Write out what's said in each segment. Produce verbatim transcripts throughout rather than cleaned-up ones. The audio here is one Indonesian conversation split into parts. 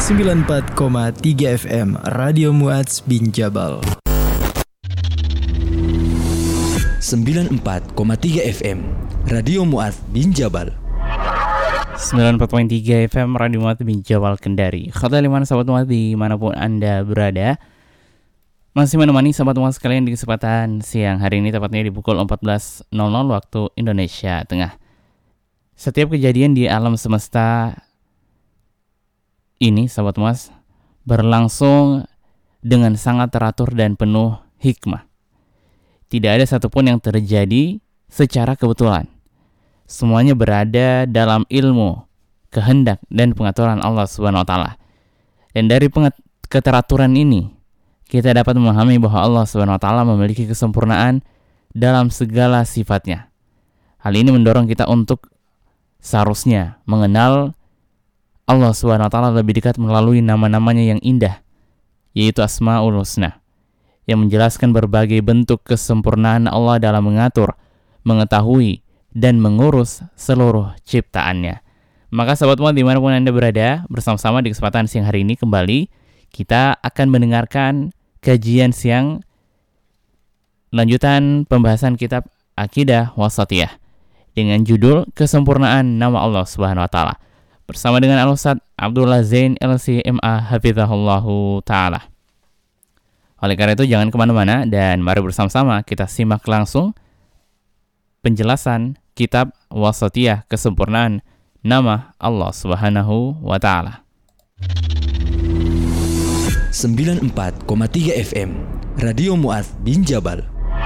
sembilan puluh empat koma tiga F M Radio Muadz bin Jabal. sembilan puluh empat koma tiga F M Radio Muadz bin Jabal. sembilan puluh empat koma tiga F M Radio Muadz bin Jabal Kendari. Khabar liman sahabat Muadz dimanapun Anda berada, masih menemani sahabat Muadz sekalian di kesempatan siang hari ini, tepatnya di pukul empat belas nol nol waktu Indonesia Tengah. Setiap kejadian di alam semesta ini sahabat Muadz berlangsung dengan sangat teratur dan penuh hikmah. Tidak ada satupun yang terjadi secara kebetulan. Semuanya berada dalam ilmu, kehendak, dan pengaturan Allah Subhanahu wa Ta'ala. Dan dari penget- keteraturan ini, kita dapat memahami bahwa Allah Subhanahu wa Ta'ala memiliki kesempurnaan dalam segala sifatnya. Hal ini mendorong kita untuk seharusnya mengenal Allah Subhanahu wa Ta'ala lebih dekat melalui nama-namanya yang indah, yaitu Asmaul Husna, yang menjelaskan berbagai bentuk kesempurnaan Allah dalam mengatur, mengetahui, dan mengurus seluruh ciptaannya. Maka sahabat Muadz dimanapun Anda berada, bersama-sama di kesempatan siang hari ini kembali kita akan mendengarkan kajian siang lanjutan pembahasan kitab Aqidah Wasatiyah dengan judul Kesempurnaan Nama Allah Subhanahu wa Ta'ala bersama dengan Al-Ustadz Abdullah Zain L C M A Hafizahullahu Ta'ala. Oleh karena itu jangan kemana-mana dan mari bersama-sama kita simak langsung penjelasan kitab Wasatiyah Kesempurnaan Nama Allah Subhanahu wa Ta'ala. sembilan puluh empat koma tiga F M Radio Muadz bin Jabal.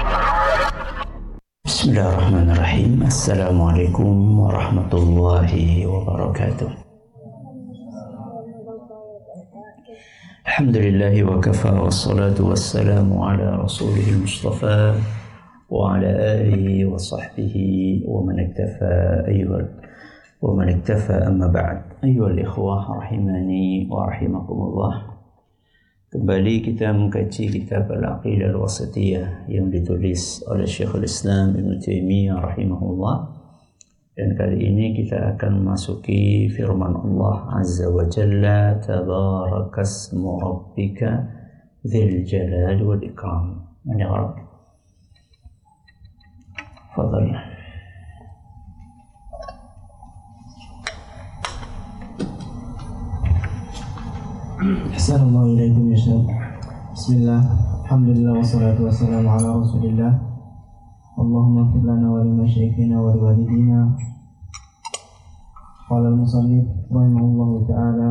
Bismillahirrahmanirrahim. Assalamualaikum warahmatullahi wabarakatuh. Alhamdulillahi wa kafa wassalatu wassalamu ala rasulihil mustafa wa ala alihi wa sahbihi wa man iktafa ayyuhal wa man iktafa amma ba'd. Ayyuhal ikhwah rahimani wa rahimakumullah. Kembali kita mengkaji kitab Al-Aqidah Al-Wasatiyah yang ditulis oleh Syekhul Islam Ibnu Taimiyah rahimahullah. Dan kali ini kita akan memasuki firman Allah Azza wa Jalla, Tabarakasmu Rabbika Dzil Jalal wal Ikram. Mana Rabb? Fadhal. Assalamualaikum warahmatullahi wabarakatuh. Bismillah, alhamdulillah, wassalatu wassalamu ala rasulillah. Allahumma ighfir lana wa li masyayikhina wa li walidina. Qala al-musannif rahimahullahu ta'ala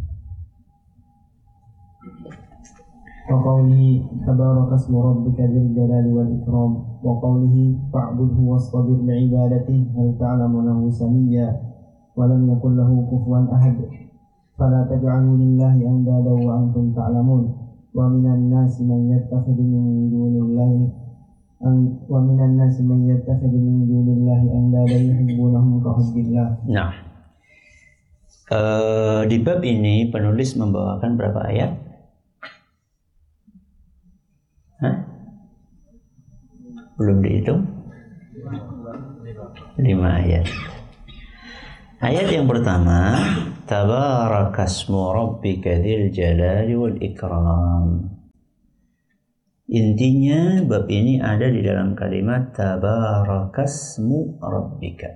wa qawlihi tabarakasmu rabbika dzil jalali wal ikram wa qawlihi fa'budhu wastabir li'ibadatihi hal ta'lamu lahu samiyya wa lam yakul lahu kufuwan ahad fala taj'alu lillahi andada wa antum ta'lamun wa minan nasi man yattakhidhu min dunillahi wa minan nasi man yattakhidhu min dunillahi andada yuhibbunahum ka hubbillah. Nah, uh, di bab ini penulis membawakan berapa ayat? Hah? Belum dihitung? Lima ayat. Ayat yang pertama, Tabarakasmu Rabbika Dzil Jalali wal Ikram. Intinya bab ini ada di dalam kalimat Tabarakasmu Rabbika.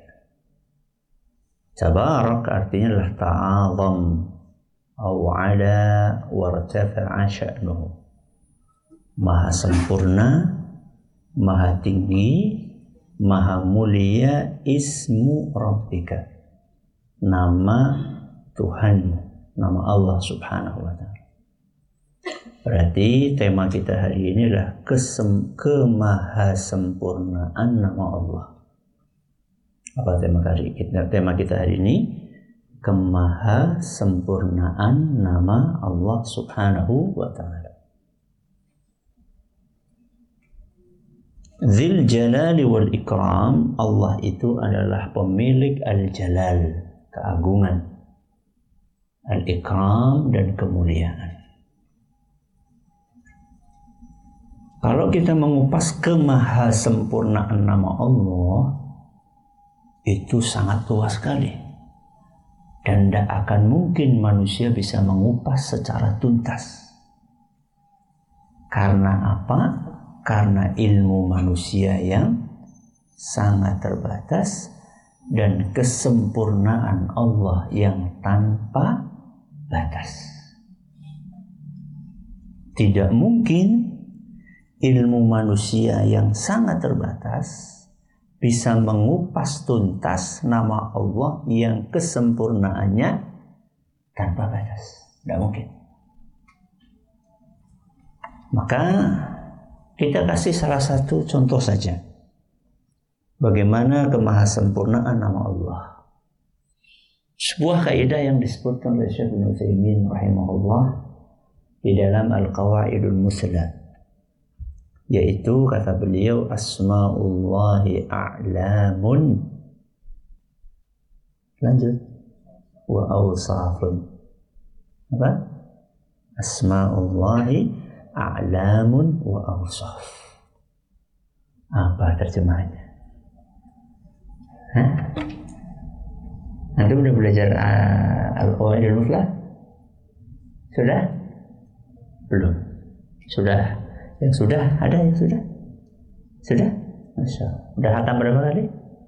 Tabarak artinya adalah ta'azam au ala wartafa'a sya'nuhu. Maha sempurna, maha tinggi, maha mulia ismu Rabbika. Nama Tuhan, nama Allah Subhanahu wa Ta'ala. Berarti tema kita hari ini adalah kesem, kemahasempurnaan nama Allah. Apa tema kita? Tema kita hari ini kemahasempurnaan nama Allah Subhanahu wa Ta'ala. Dzil Jalali wal Ikram, Allah itu adalah pemilik Al-Jalal, keagungan, Al-Ikram dan kemuliaan. Kalau kita mengupas kemahasempurnaan nama Allah, itu sangat luas sekali. Dan tidak akan mungkin manusia bisa mengupas secara tuntas. Karena apa? Karena ilmu manusia yang sangat terbatas dan kesempurnaan Allah yang tanpa batas. Tidak mungkin ilmu manusia yang sangat terbatas bisa mengupas tuntas nama Allah yang kesempurnaannya tanpa batas. Tidak mungkin. Maka kita kasih salah satu contoh saja. Bagaimana kemahasempurnaan nama Allah. Sebuah kaidah yang disebutkan oleh Syekh Ibnu Utsaimin rahimahullah di dalam Al-Qawaidul Muslah, yaitu kata beliau asma'ullahi a'lamun, lanjut, wa awsafun. Apa? Asma'ullahi a'lamun wa awsaf. Apa terjemahannya? Hah? Anda sudah belajar uh, Al-Qawaidul Muslah? Sudah? Belum? Sudah? Yang sudah? Ada yang sudah? Sudah? Masya Allah. Sudah hatam berapa kali?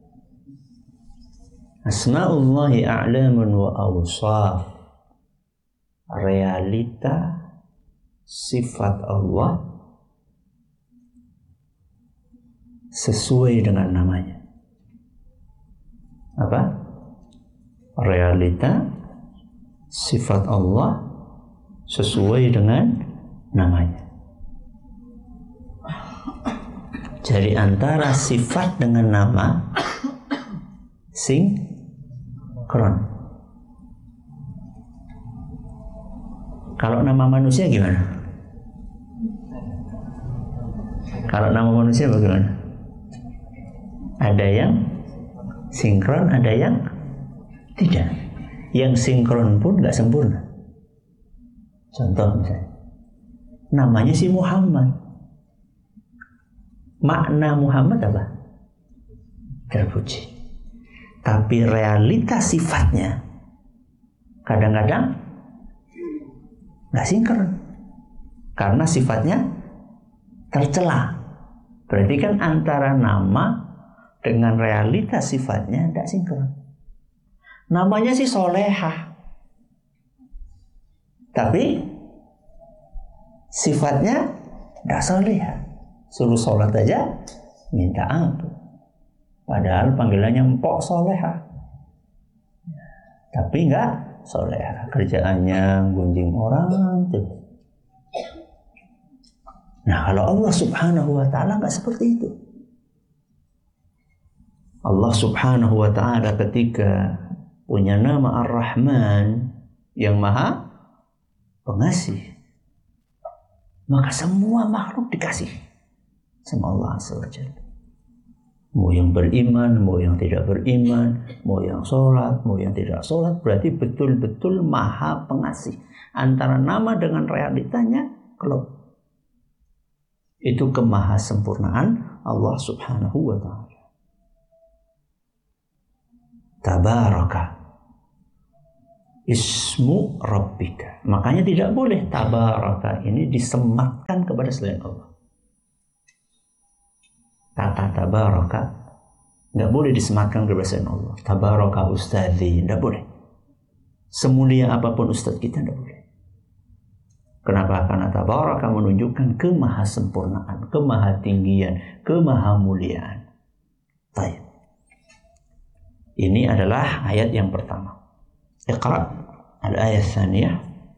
Asma'ullahi a'lamun wa awsaf. Realita sifat Allah sesuai dengan namanya. Apa? Realita sifat Allah sesuai dengan namanya. Jadi antara sifat dengan nama sinkron. Kalau nama manusia gimana? Kalau nama manusia bagaimana? Ada yang sinkron, ada yang tidak. Yang sinkron pun nggak sempurna. Contoh misalnya, namanya si Muhammad. Makna Muhammad apa? Terpuji. Tapi realitas sifatnya kadang-kadang nggak sinkron. Karena sifatnya tercela. Berarti kan antara nama dengan realitas sifatnya tidak sinkron. Namanya sih solehah, tapi sifatnya tidak solehah. Suruh sholat aja minta ampun. Padahal panggilannya empok solehah, tapi enggak solehah. Kerjaannya gunjing orang tuh. Nah, kalau Allah Subhanahu wa ta'ala enggak seperti itu. Allah Subhanahu wa ta'ala ketika punya nama Ar-Rahman yang maha pengasih, maka semua makhluk dikasih sama Allah Azza wa Jalla. Mau yang beriman, mau yang tidak beriman, mau yang sholat, mau yang tidak sholat, berarti betul-betul maha pengasih. Antara nama dengan realitanya klop. Itu kemahasempurnaan Allah Subhanahu wa ta'ala. Tabaraka ismu rabbika. Makanya tidak boleh tabaraka ini disematkan kepada selain Allah. Kata tabaraka nggak boleh disematkan kepada selain Allah. Tabaraka ustadzi, nggak boleh. Semulia apapun ustadz kita nggak boleh. Kenapa? Karena tabaraka menunjukkan kemahasempurnaan, kemahatinggian, kemahamuliaan. Baik. Ini adalah ayat yang pertama. Iqra al-ayat tsaniyah.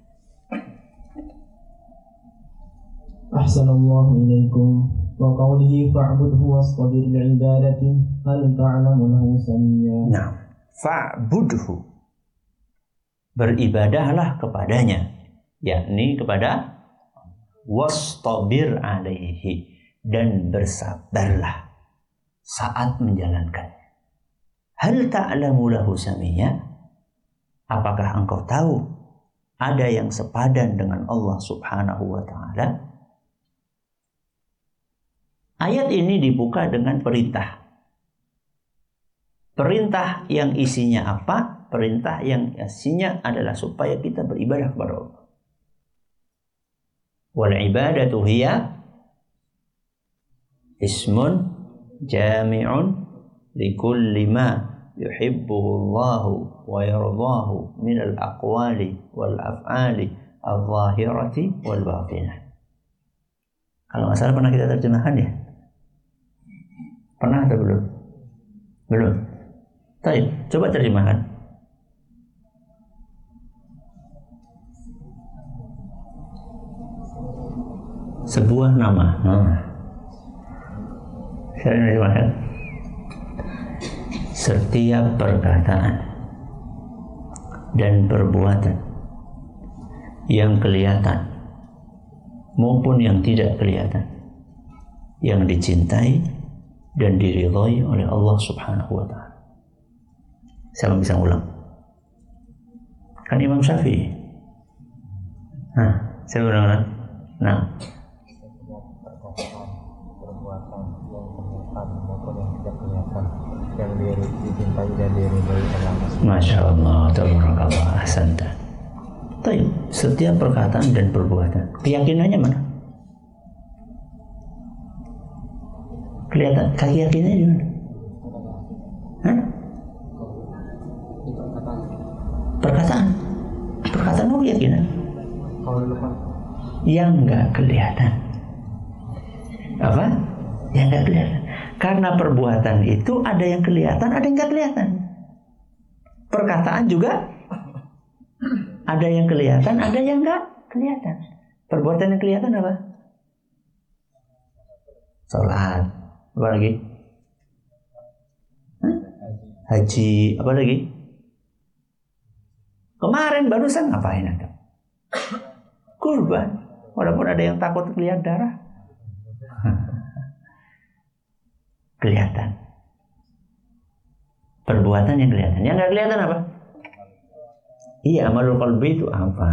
Ahsanallahu ilaikum wa qawlihi fa'budhu wastabir li'ibadatihi hal ta'lamu lahu samiyya. Nah, fa'budhu, beribadahlah kepadanya, yakni kepada wastabir alaihi, dan bersabarlah saat menjalankan. Hal ta'lamu lahu samiyya, apakah engkau tahu ada yang sepadan dengan Allah Subhanahu wa ta'ala? Ayat ini dibuka dengan perintah. Perintah yang isinya apa? perintah yang isinya adalah supaya kita beribadah kepada Allah. Wal ibadatu hiya ismun jami'un likulli ma yuhibbuhu Allahu wa yardahu min al-aqwali wal af'ali al-zahirati wal batinah. Kalau nggak salah pernah kita terjemahkan ya? Pernah atau belum? Belum. Baik, coba terjemahkan. Sebuah nama. Hmm. Saya terjemahkan. Setiap perkataan dan perbuatan yang kelihatan maupun yang tidak kelihatan, yang dicintai dan diridhai oleh Allah Subhanahu wa ta'ala. Saya bisa ulang. Kan Imam Syafi'i. Nah, saya ulang. Nah, yang dicintai dan diridhai oleh Allah. Masya Allah, tabarakallah, ahsanta. Baik, setiap perkataan dan perbuatan, keyakinannya mana? Kelihatan, keyakinannya di mana? Hah? Perkataan, perkataan mau keyakinan? Yang nggak kelihatan. Apa? Yang nggak kelihatan. Karena perbuatan itu ada yang kelihatan, ada yang nggak kelihatan. Perkataan juga ada yang kelihatan, ada yang nggak kelihatan. Perbuatan yang kelihatan apa? Salat. Apa lagi? Hah? Haji. Apa lagi? Kemarin barusan ngapain Anda? Kurban. Walaupun ada yang takut lihat darah. Kelihatan. Perbuatan yang kelihatan. Yang nggak kelihatan apa? Iya, amalul qalbi itu apa?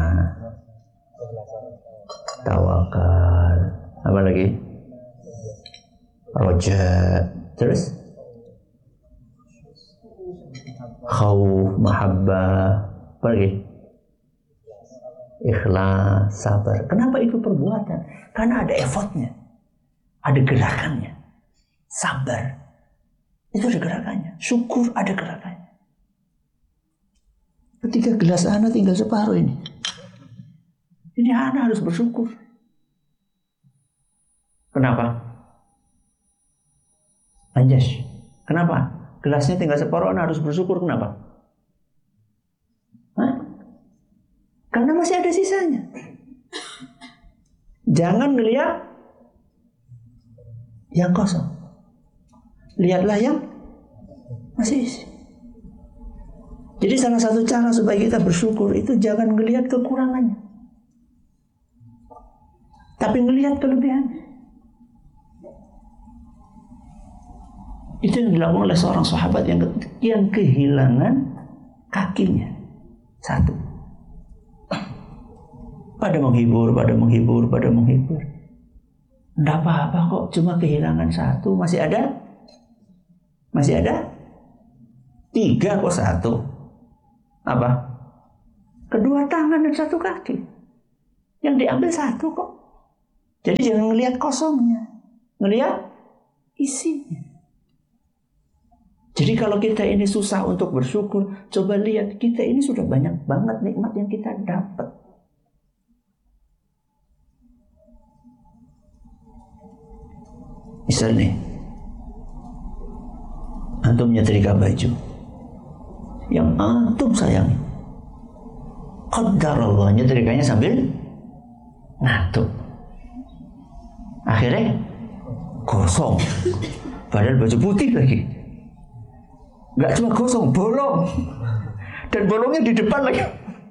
Tawakal. Apa lagi? Roja. Terus? Khauf, mahabbah. Apa lagi? Ikhlas, sabar. Kenapa itu perbuatan? Karena ada effortnya. Ada gerakannya. Sabar, itu ada gerakannya. Syukur ada gerakannya. Ketika gelas anak tinggal separuh ini, ini anak harus bersyukur. Kenapa? Anjas, kenapa? Gelasnya tinggal separuh, anak harus bersyukur. Kenapa? Hah? Karena masih ada sisanya. Jangan ngelihat yang kosong. Lihatlah yang masih isi. Jadi salah satu cara supaya kita bersyukur itu jangan ngelihat kekurangannya, tapi ngelihat kelebihannya. Itu yang dilakukan oleh seorang sahabat yang yang kehilangan kakinya satu. Pada menghibur, pada menghibur, pada menghibur. Tidak apa-apa kok, cuma kehilangan satu, masih ada. Masih ada tiga kok satu. Apa? Kedua tangan dan satu kaki. Yang diambil satu kok. Jadi jangan ngelihat kosongnya, ngelihat isinya. Jadi kalau kita ini susah untuk bersyukur, coba lihat kita ini sudah banyak banget nikmat yang kita dapat. Misal nih, antum nyetrika baju yang antum sayangi, qadarallah nyetrikanya sambil ngantuk, akhirnya gosong, padahal baju putih lagi. Gak cuma gosong, bolong, dan bolongnya di depan lagi.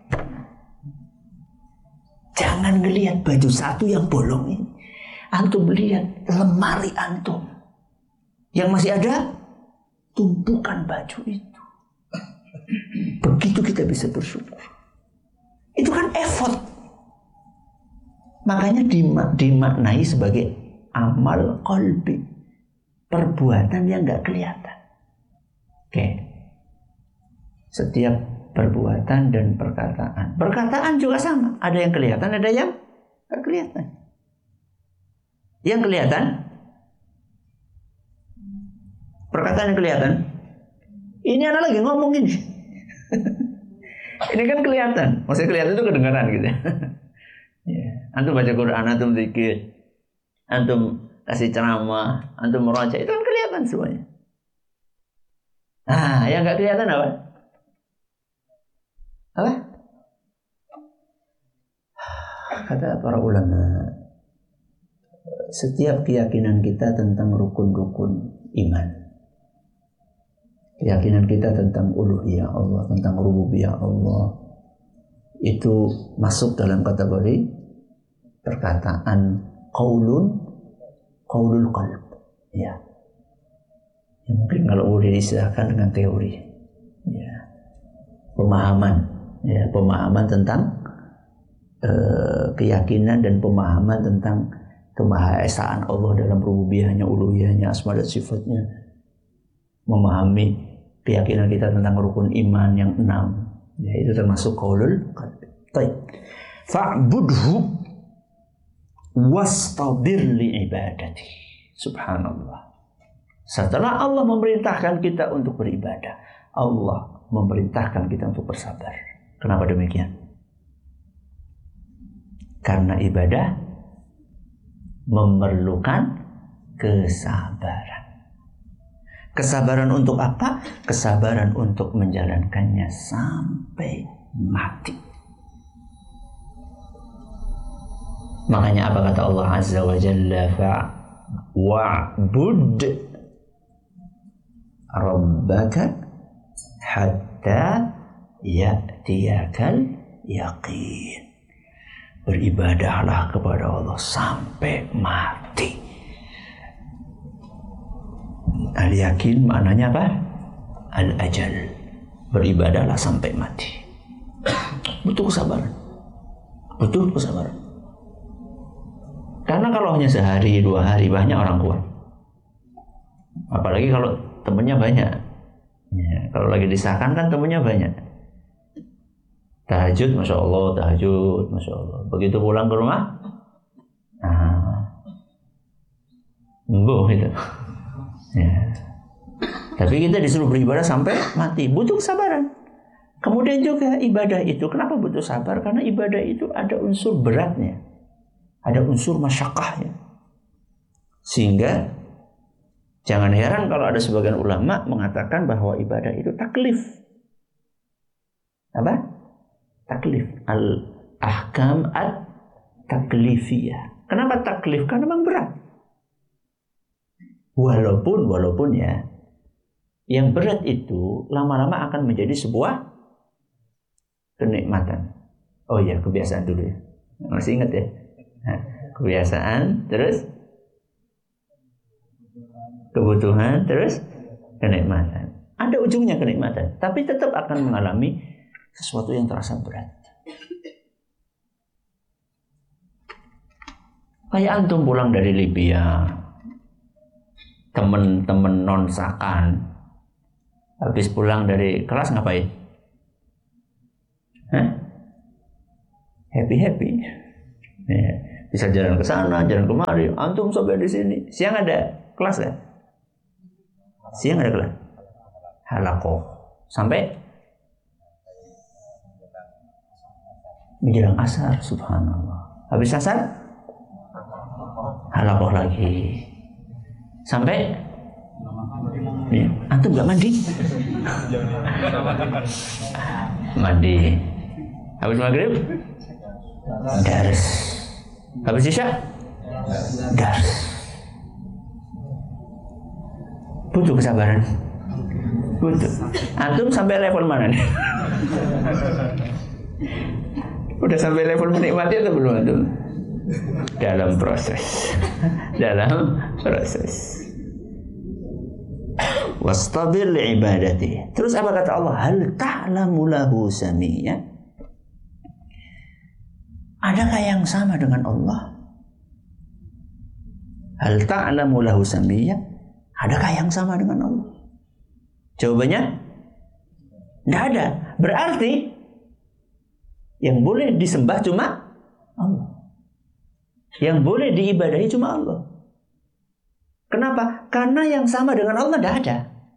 Jangan ngelihat baju satu yang bolong ini, antum lihat lemari antum yang masih ada tumpukan baju itu. Begitu kita bisa bersyukur. Itu kan effort. Makanya dimak- dimaknai sebagai amal qalbi, perbuatan yang gak kelihatan. Oke. Setiap perbuatan dan perkataan. Perkataan juga sama. Ada yang kelihatan, ada yang tidak kelihatan. Yang kelihatan, perkataan yang kelihatan. Ini anak lagi ngomong ini. Ini kan kelihatan. Maksudnya kelihatan itu kedengaran gitu. Ya. Antum baca Quran, antum zikir, antum kasih ceramah, antum meraja, itu kan kelihatan semuanya. Nah, yang nggak kelihatan apa? Apa? Kata para ulama, setiap keyakinan kita tentang rukun-rukun iman, keyakinan kita tentang uluhiyah Allah, tentang rububiyah Allah, itu masuk dalam kategori perkataan qaulun, qaulul qalb. Ya. Ya, mungkin kalau boleh diistilahkan dengan teori. Ya. Pemahaman, ya, pemahaman tentang uh, keyakinan dan pemahaman tentang kemahaesaan Allah dalam rububiyahnya, uluhiyahnya, asma dan sifatnya. Memahami keyakinan kita tentang rukun iman yang enam. Ya, itu termasuk qaulul qalb. Baik. Fa'budhu wastabir li ibadati. Subhanallah. Setelah Allah memerintahkan kita untuk beribadah, Allah memerintahkan kita untuk bersabar. Kenapa demikian? Karena ibadah memerlukan kesabaran. Kesabaran untuk apa? Kesabaran untuk menjalankannya sampai mati. Makanya apa kata Allah Azza wa Jalla? Wa'bud rabbaka hatta ya'tiyakal yaqin. Beribadahlah kepada Allah sampai mati. Al-yakin maknanya apa? Al-ajal. Beribadahlah sampai mati. Butuh kesabaran. Butuh kesabaran. Karena kalau hanya sehari, dua hari, banyak orang kuat. Apalagi kalau temennya banyak. Ya, kalau lagi disahkan kan temennya banyak. Tahajud, Masya Allah, tahajud, Masya Allah. Begitu pulang ke rumah, nah, embuh gitu. Ya. Tapi kita disuruh beribadah sampai mati. Butuh kesabaran. Kemudian juga ibadah itu, kenapa butuh sabar? Karena ibadah itu ada unsur beratnya, ada unsur masyaqqahnya. Sehingga jangan heran kalau ada sebagian ulama mengatakan bahwa ibadah itu taklif. Apa? Taklif. Al-ahkam at-taklifiyah. Kenapa taklif? Karena memang berat. Walaupun, walaupun ya, yang berat itu lama-lama akan menjadi sebuah kenikmatan. Oh iya, kebiasaan dulu ya. Masih ingat ya? Nah, kebiasaan, terus kebutuhan, terus kenikmatan. Ada ujungnya kenikmatan, tapi tetap akan mengalami sesuatu yang terasa berat. Kayak antum pulang dari Libya, temen-temen non-sakan, habis pulang dari kelas ngapain? Hah? Happy-happy. Ya, bisa jalan ke sana, jalan kemari. Antum sampai di sini. Siang ada kelas ya? Siang ada kelas. Halakoh. Sampai menjelang asar, subhanallah. Habis asar, halakoh lagi. Sampai ya, antum gak mandi? Mandi. Habis maghrib, dars. Habis isya, dars. Butuh kesabaran. Butuh. Antum sampai level mana nih? Udah sampai level menikmati atau belum antum? Dalam proses. Dalam proses. Wastabir li'ibadati. Terus apa kata Allah? Hal ta'lamu lahu samiyya? Adakah yang sama dengan Allah? Hal ta'lamu lahu samiyya? Adakah yang sama dengan Allah? Jawabannya tidak ada. Berarti yang boleh disembah cuma Allah. Yang boleh diibadahi cuma Allah. Kenapa? Karena yang sama dengan Allah tidak ada.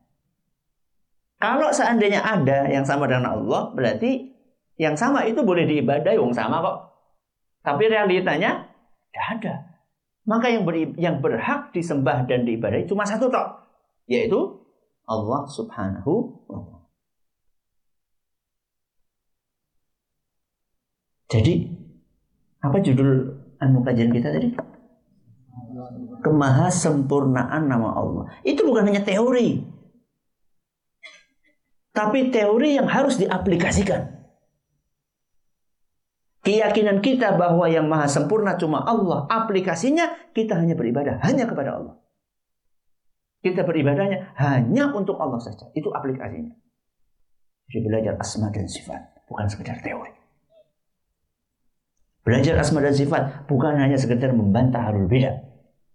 Kalau seandainya ada yang sama dengan Allah, berarti yang sama itu boleh diibadahi, wong sama kok. Tapi realitanya tidak ada. Maka yang, ber, yang berhak disembah dan diibadahi cuma satu tok, yaitu Allah Subhanahu wa Ta'ala. Jadi, apa judul anu kajian kita tadi? Kemahasempurnaan nama Allah. Itu bukan hanya teori, tapi teori yang harus diaplikasikan. Keyakinan kita bahwa yang maha sempurna cuma Allah, aplikasinya kita hanya beribadah hanya kepada Allah. Kita beribadahnya hanya untuk Allah saja. Itu aplikasinya. Jadi belajar asma dan sifat, bukan sekedar teori. Belajar asma dan sifat bukan hanya sekedar membantah halul bidah,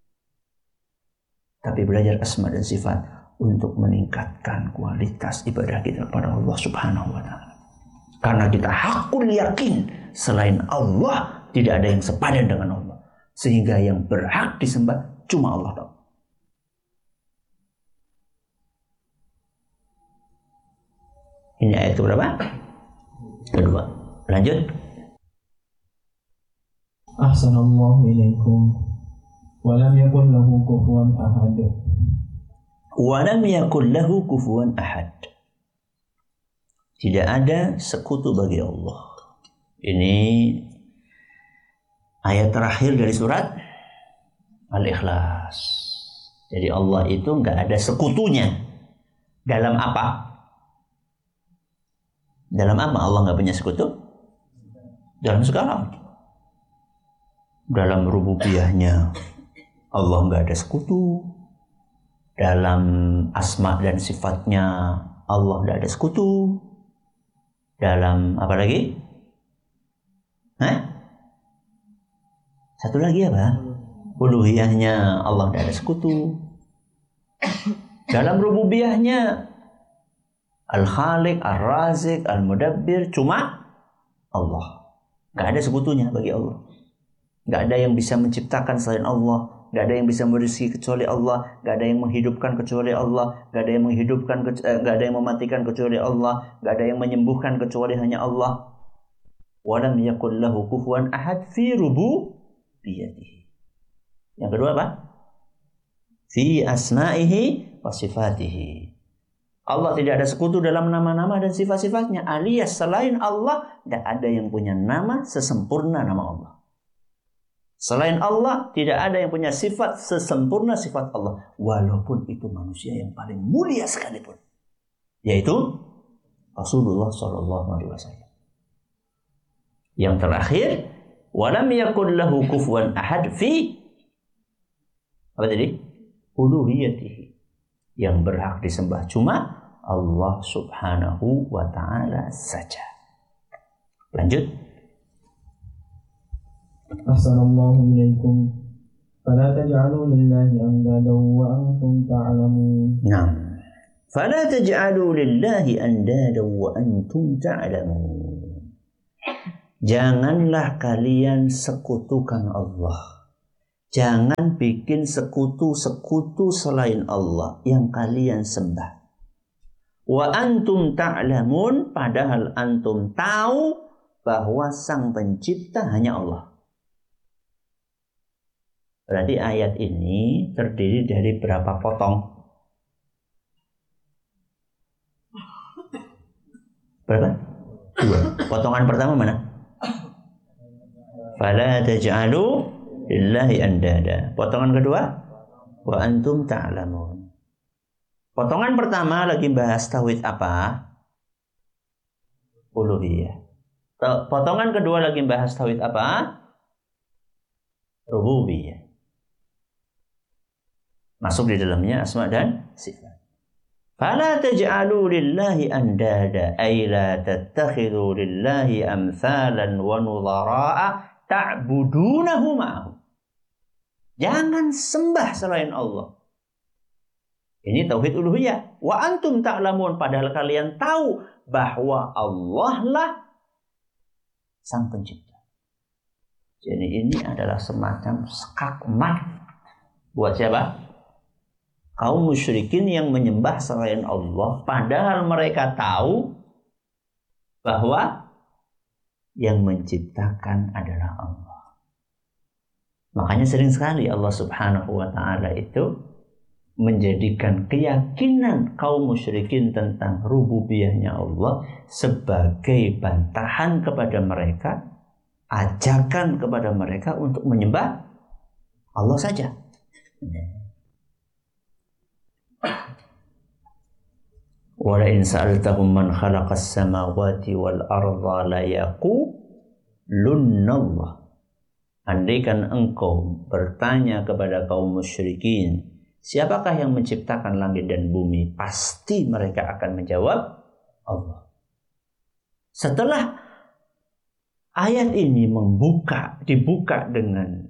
tapi belajar asma dan sifat untuk meningkatkan kualitas ibadah kita kepada Allah Subhanahu wa Ta'ala. Karena kita hakul yakin selain Allah tidak ada yang sepadan dengan Allah, sehingga yang berhak disembah cuma Allah taala. Ini ayat berapa? Kedua. Lanjut. Ahsanallahu ilaikum. Walam yakun lahu kufuwan ahad. Walam yakun lahu kufuwan ahad. Tidak ada sekutu bagi Allah. Ini ayat terakhir dari surat Al-Ikhlas. Jadi Allah itu nggak ada sekutunya. Dalam apa? Dalam apa Allah nggak punya sekutu? Dalam segala. Dalam rububiyahnya Allah nggak ada sekutu. Dalam asma dan sifatnya Allah nggak ada sekutu. Dalam apa lagi? Hah? Satu lagi apa? Uluhiyahnya Allah nggak ada sekutu. Dalam rububiyahnya Al-Khaliq, Ar-Razik, Al-Mudabbir cuma Allah. Nggak ada sekutunya bagi Allah. Nggak ada yang bisa menciptakan selain Allah. Nggak ada yang bisa merizki kecuali Allah. Nggak ada yang menghidupkan kecuali Allah. Nggak ada yang menghidupkan, nggak ada yang mematikan kecuali Allah. Nggak ada yang menyembuhkan kecuali hanya Allah. Walam yakul lahu kufuwan ahad fi rububiyyatihi. Yang kedua apa? Fi asma'ihi wa sifatihi. Allah tidak ada sekutu dalam nama-nama dan sifat-sifatnya. Alias selain Allah tidak ada yang punya nama sesempurna nama Allah. Selain Allah, tidak ada yang punya sifat sesempurna sifat Allah. Walaupun itu manusia yang paling mulia sekalipun. Yaitu Rasulullah shallallahu alaihi wasallam. Yang terakhir, walam yakun lahu kufuwan ahad fi apa tadi? Uluhiyatihi. Yang berhak disembah cuma Allah Subhanahu wa Ta'ala saja. Lanjut. Ahsanallahu ilaikum. Fala taj'alu lillahi andadan wa antum ta'lamun. Naam. Fala taj'alu lillahi andadan wa antum ta'lamun. Janganlah kalian sekutukan Allah. Jangan bikin sekutu-sekutu selain Allah yang kalian sembah. Wa antum ta'lamun, padahal antum tahu bahwa sang pencipta hanya Allah. Berarti ayat ini terdiri dari berapa potong? Berapa? Dua. Potongan pertama mana? Fala taj'alu lillahi andada. Potongan kedua? Wa antum ta'lamun. Potongan pertama lagi bahas tauhid apa? Uluhiyah. Potongan kedua lagi bahas tauhid apa? Rububiyah. Masuk di dalamnya asma dan sifat. Fala taj'alu lillahi andada ay la tattakhidhu lillahi amsalan wa nudhara'a ta'budunahu ma'ahu. Jangan sembah selain Allah. Ini tauhid uluhiyah. Wa antum ta'lamun, padahal kalian tahu bahwa Allah lah sang pencipta. Jadi ini adalah semacam skakmat buat siapa? Kaum musyrikin yang menyembah selain Allah, padahal mereka tahu bahwa yang menciptakan adalah Allah. Makanya sering sekali Allah Subhanahu wa ta'ala itu menjadikan keyakinan kaum musyrikin tentang rububiyahnya Allah sebagai bantahan kepada mereka, ajakan kepada mereka untuk menyembah Allah saja. Wa la in sa'altahum man khalaqas samawati wal arda la yaqulunna Allah. Andaikan engkau bertanya kepada kaum musyrikin, siapakah yang menciptakan langit dan bumi? Pasti mereka akan menjawab Allah. Setelah ayat ini membuka, dibuka dengan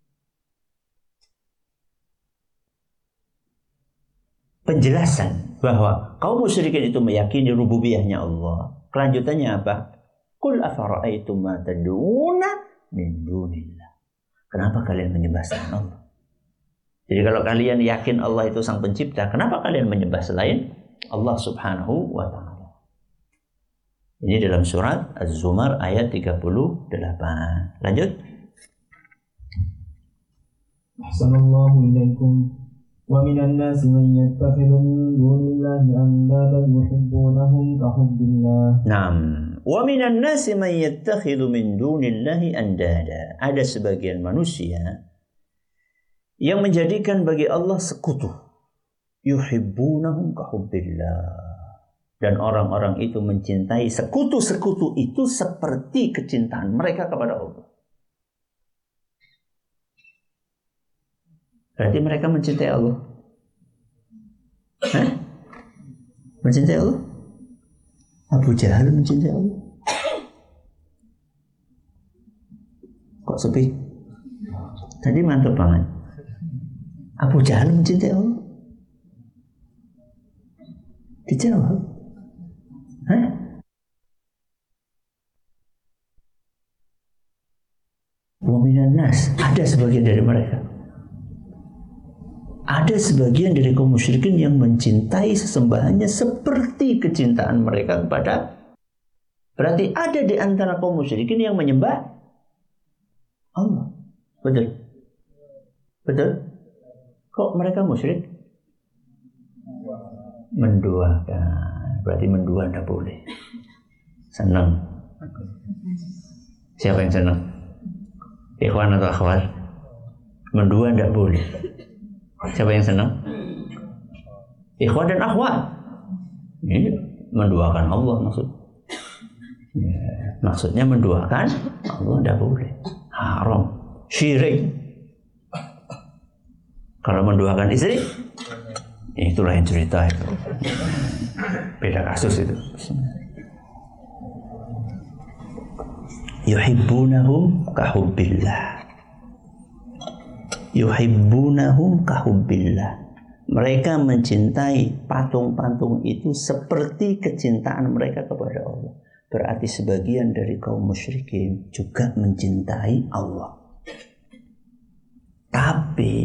penjelasan bahwa kaum musyrikin itu meyakini rububiyahnya Allah. Kelanjutannya apa? Qul afara'aitum ma tad'una min dunillah. Kenapa kalian menyembah selain Allah? Jadi kalau kalian yakin Allah itu sang pencipta, kenapa kalian menyembah selain Allah Subhanahu wa ta'ala? Ini dalam surat Az-Zumar ayat tiga puluh delapan. Lanjut. Ahsanallahu ilaikum. Wa minan nasi man yattakhidhu min dunillahi andadan yuhibbunahum ka hubbillah. Naam. Wa minan nasi man yattakhidhu min dunillahi andada. Ada sebagian manusia yang menjadikan bagi Allah sekutu. Yuhibbunahum ka hubbillah. Dan orang-orang itu mencintai sekutu-sekutu itu seperti kecintaan mereka kepada Allah. Berarti mereka mencintai Allah. Hah? Mencintai Allah? Abu Jahal mencintai Allah. Kok sepi? Tadi mantap banget. Abu Jahal mencintai Allah. Dijawab. Hah? Wa minan nas, ada sebagian dari mereka. Ada sebagian dari kaum musyrikin yang mencintai sesembahannya seperti kecintaan mereka kepada. Berarti ada di antara kaum musyrikin yang menyembah Allah. Betul? Betul? Kok mereka musyrik? Menduakan. Berarti mendua tidak boleh. Senang. Siapa yang senang? Ikhwan atau akhwat? Mendua tidak boleh. Siapa yang senang? Ikhwan dan akhwat. Ini menduakan Allah maksud. Ya, maksudnya menduakan Allah tidak boleh. Haram. Syirik. Kalau menduakan istri, itulah yang cerita itu. Beda kasus itu. Yuhibbunahum kahubbillah. Yuhibbunahum kahubbillah. Mereka mencintai patung-patung itu seperti kecintaan mereka kepada Allah. Berarti sebagian dari kaum musyrikin juga mencintai Allah. Tapi